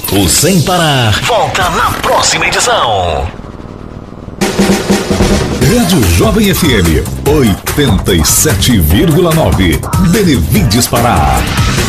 O Sem Parar volta na próxima edição. Rádio Jovem FM 87,9. Benevides Pará.